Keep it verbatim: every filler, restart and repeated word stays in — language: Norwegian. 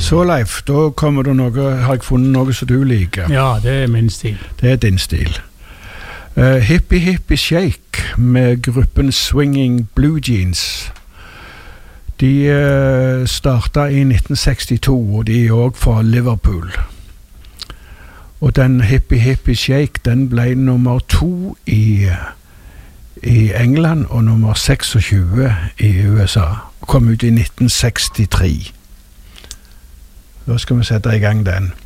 Så Leif, da kommer det noe, har jeg funnet noe som du liker. Ja, det er min stil. Det er din stil. Uh, Hippie Hippie Shake med gruppen Swinging Blue Jeans. De uh, startet i nitten sekstito, og de er også fra Liverpool. Og den Hippie Hippie Shake, den ble nummer to i, i England, og nummer seksogtjue i U S A. Kom ut i nitten sekstitre. Da skal vi sette i gang den.